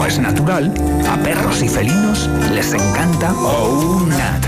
como es natural, a perros y felinos les encanta OUNAT.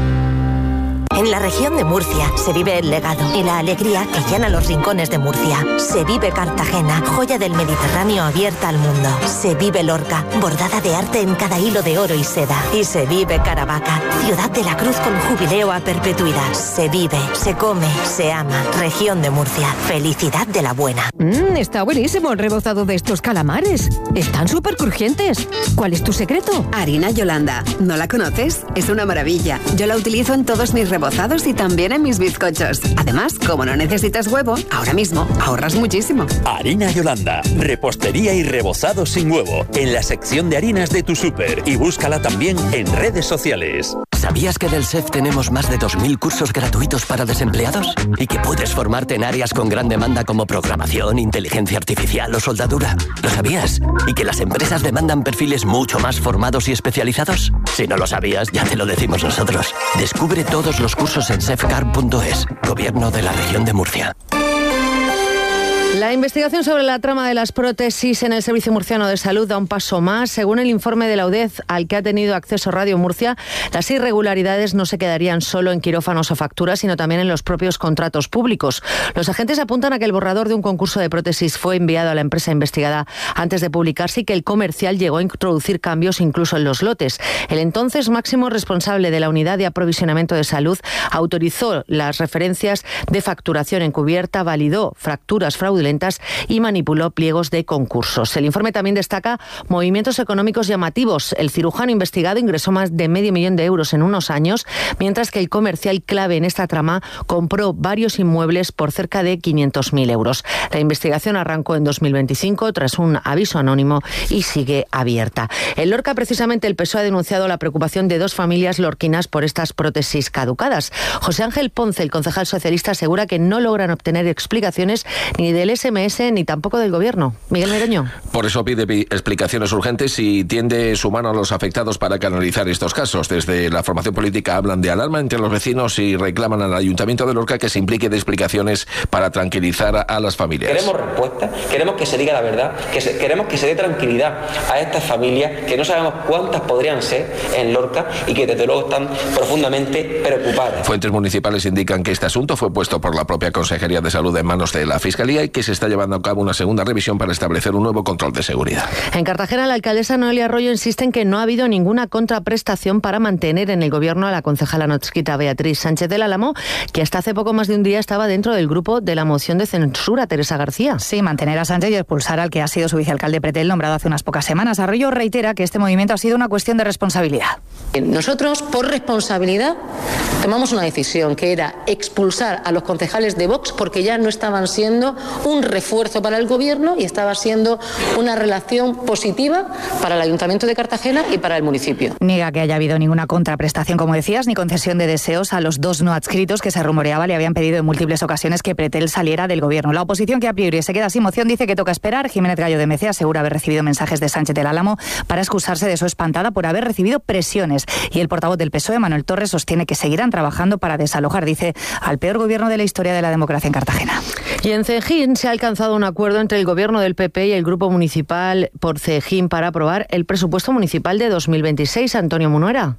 En la región de Murcia se vive el legado y la alegría que llena los rincones de Murcia. Se vive Cartagena, joya del Mediterráneo abierta al mundo. Se vive Lorca, bordada de arte en cada hilo de oro y seda. Y se vive Caravaca, ciudad de la cruz con jubileo a perpetuidad. Se vive, se come, se ama. Región de Murcia, felicidad de la buena. Está buenísimo el rebozado de estos calamares. Están súper crujientes. ¿Cuál es tu secreto? Harina Yolanda. ¿No la conoces? Es una maravilla. Yo la utilizo en todos mis rebozados y también en mis bizcochos. Además, como no necesitas huevo, ahora mismo ahorras muchísimo. Harina Yolanda, repostería y rebozado sin huevo, en la sección de harinas de tu súper, y búscala también en redes sociales. ¿Sabías que en el SEF tenemos más de 2.000 cursos gratuitos para desempleados? Y que puedes formarte en áreas con gran demanda como programación, inteligencia artificial o soldadura. ¿Lo sabías? ¿Y que las empresas demandan perfiles mucho más formados y especializados? Si no lo sabías, ya te lo decimos nosotros. Descubre todos los cursos en sefcar.es, Gobierno de la Región de Murcia. La investigación sobre la trama de las prótesis en el Servicio Murciano de Salud da un paso más. Según el informe de la UDEZ al que ha tenido acceso Radio Murcia, las irregularidades no se quedarían solo en quirófanos o facturas, sino también en los propios contratos públicos. Los agentes apuntan a que el borrador de un concurso de prótesis fue enviado a la empresa investigada antes de publicarse y que el comercial llegó a introducir cambios incluso en los lotes. El entonces máximo responsable de la Unidad de Aprovisionamiento de Salud autorizó las referencias de facturación encubierta, validó fracturas fraudulentas y manipuló pliegos de concursos. El informe también destaca movimientos económicos llamativos. El cirujano investigado ingresó más de $500,000 euros en unos años, mientras que el comercial clave en esta trama compró varios inmuebles por cerca de 500.000 euros. La investigación arrancó en 2025 tras un aviso anónimo y sigue abierta. En Lorca, precisamente, el PSOE ha denunciado la preocupación de 2 familias lorquinas por estas prótesis caducadas. José Ángel Ponce, el concejal socialista, asegura que no logran obtener explicaciones ni del SMS ni tampoco del Gobierno. Miguel Meroño. Por eso pide explicaciones urgentes y tiende su mano a los afectados para canalizar estos casos. Desde la formación política hablan de alarma entre los vecinos y reclaman al Ayuntamiento de Lorca que se implique de explicaciones para tranquilizar a las familias. Queremos respuestas, queremos que se diga la verdad, queremos que se dé tranquilidad a estas familias que no sabemos cuántas podrían ser en Lorca y que desde luego están profundamente preocupadas. Fuentes municipales indican que este asunto fue puesto por la propia Consejería de Salud en manos de la Fiscalía y que se está llevando a cabo una segunda revisión para establecer un nuevo control de seguridad. En Cartagena, la alcaldesa Noelia Arroyo insiste en que no ha habido ninguna contraprestación para mantener en el Gobierno a la concejala adscrita Beatriz Sánchez del Álamo, que hasta hace poco más de un día estaba dentro del grupo de la moción de censura. Teresa García. Sí, mantener a Sánchez y expulsar al que ha sido su vicealcalde Pretel, nombrado hace unas pocas semanas. Arroyo reitera que este movimiento ha sido una cuestión de responsabilidad. Nosotros, por responsabilidad, tomamos una decisión que era expulsar a los concejales de Vox porque ya no estaban siendo un refuerzo para el Gobierno y estaba siendo una relación positiva para el Ayuntamiento de Cartagena y para el municipio. Niega que haya habido ninguna contraprestación, como decías, ni concesión de deseos a los 2 no adscritos que se rumoreaba le habían pedido en múltiples ocasiones que Pretel saliera del Gobierno. La oposición, que a priori se queda sin moción, dice que toca esperar. Jiménez Gallo de Mece asegura haber recibido mensajes de Sánchez del Álamo para excusarse de su espantada por haber recibido presiones. Y el portavoz del PSOE, Manuel Torres, sostiene que seguirán trabajando para desalojar, dice, al peor gobierno de la historia de la democracia en Cartagena. Y en Cejín se ha alcanzado un acuerdo entre el Gobierno del PP y el Grupo Municipal por Cejín para aprobar el presupuesto municipal de 2026. Antonio Munuera.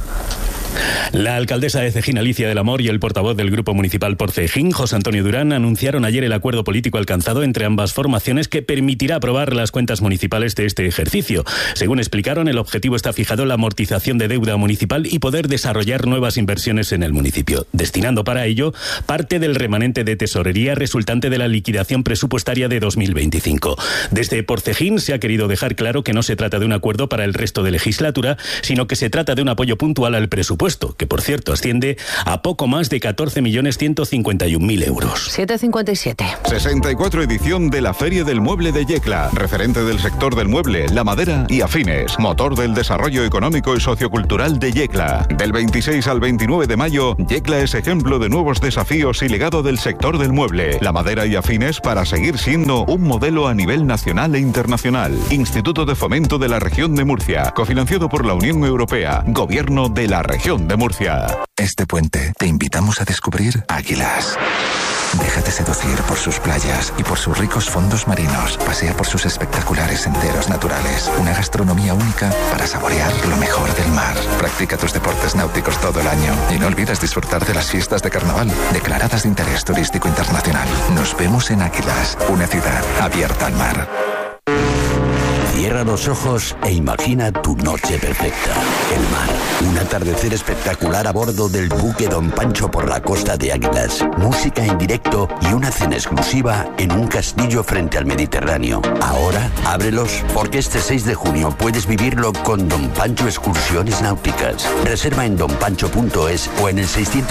La alcaldesa de Cejín, Alicia del Amor, y el portavoz del Grupo Municipal por Cejín, José Antonio Durán, anunciaron ayer el acuerdo político alcanzado entre ambas formaciones que permitirá aprobar las cuentas municipales de este ejercicio. Según explicaron, el objetivo está fijado en la amortización de deuda municipal y poder desarrollar nuevas inversiones en el municipio, destinando para ello parte del remanente de tesorería resultante de la liquidación presupuestaria de 2025. Desde Por Cejín se ha querido dejar claro que no se trata de un acuerdo para el resto de legislatura, sino que se trata de un apoyo puntual al presupuesto, que por cierto asciende a poco más de 14.151.000 euros. 7,57. 64 edición de la Feria del Mueble de Yecla, referente del sector del mueble, la madera y afines, motor del desarrollo económico y sociocultural de Yecla. Del 26 al 29 de mayo, Yecla es ejemplo de nuevos desafíos y legado del sector del mueble, la madera y afines para seguir siendo un modelo a nivel nacional e internacional. Instituto de Fomento de la Región de Murcia, cofinanciado por la Unión Europea, Gobierno de la Región de Murcia. Murcia. Este puente te invitamos a descubrir Águilas. Déjate seducir por sus playas y por sus ricos fondos marinos. Pasea por sus espectaculares senderos naturales. Una gastronomía única para saborear lo mejor del mar. Practica tus deportes náuticos todo el año. Y no olvides disfrutar de las fiestas de carnaval, declaradas de interés turístico internacional. Nos vemos en Águilas, una ciudad abierta al mar. Cierra los ojos e imagina tu noche perfecta. El mar, un atardecer espectacular a bordo del buque Don Pancho por la costa de Águilas. Música en directo y una cena exclusiva en un castillo frente al Mediterráneo. Ahora, ábrelos porque este 6 de junio puedes vivirlo con Don Pancho Excursiones Náuticas. Reserva en donpancho.es o en el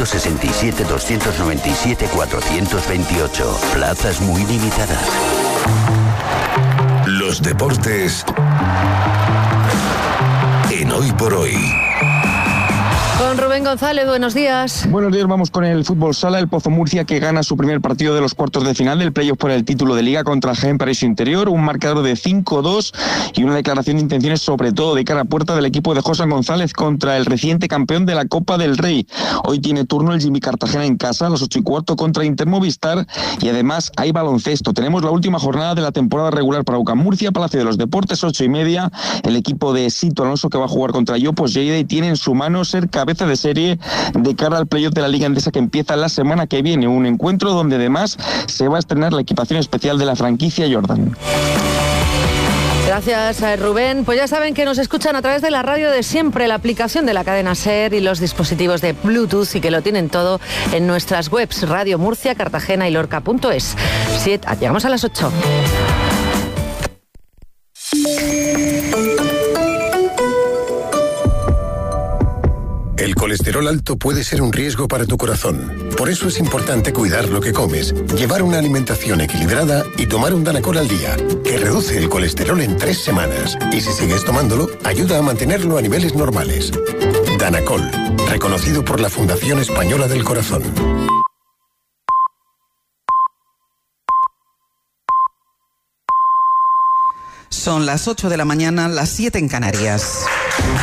667-297-428. Plazas muy limitadas. Los deportes en Hoy por Hoy. Con Rubén González, buenos días. Buenos días, vamos con el fútbol sala. El Pozo Murcia que gana su primer partido de los cuartos de final del playoff por el título de Liga contra el Jaén Paraíso Interior. Un marcador de 5-2 y una declaración de intenciones sobre todo de cara a puerta del equipo de José González contra el reciente campeón de la Copa del Rey. Hoy tiene turno el Jimmy Cartagena en casa a las 8:15 contra Intermovistar y además hay baloncesto. Tenemos la última jornada de la temporada regular para UCAM Murcia, Palacio de los Deportes, 8:30. El equipo de Sito Alonso que va a jugar contra Yopos Lleida y tiene en su mano ser cabeza de serie de cara al playoff de la Liga Endesa que empieza la semana que viene. Un encuentro donde además se va a estrenar la equipación especial de la franquicia Jordan. Gracias, Rubén. Pues ya saben que nos escuchan a través de la radio de siempre, la aplicación de la cadena SER y los dispositivos de Bluetooth y que lo tienen todo en nuestras webs Radio Murcia, Cartagena y Lorca.es. Llegamos a las 8. El colesterol alto puede ser un riesgo para tu corazón. Por eso es importante cuidar lo que comes, llevar una alimentación equilibrada y tomar un Danacol al día, que reduce el colesterol en 3 semanas. Y si sigues tomándolo, ayuda a mantenerlo a niveles normales. Danacol, reconocido por la Fundación Española del Corazón. Son las 8 de la mañana, las 7 en Canarias.